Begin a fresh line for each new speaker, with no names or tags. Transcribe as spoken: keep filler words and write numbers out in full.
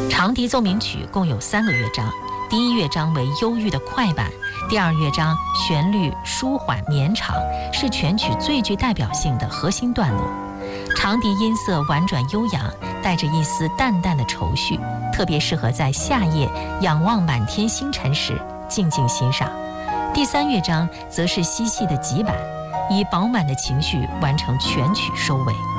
长笛奏鸣曲共有三个乐章，第一乐章为忧郁的快板，第二乐章旋律舒缓绵长，是全曲最具代表性的核心段落。长笛音色婉转悠扬，带着一丝淡淡的愁绪，特别适合在夏夜仰望满天星辰时静静欣赏。第三乐章则是嬉戏的急板，以饱满的情绪完成全曲收尾。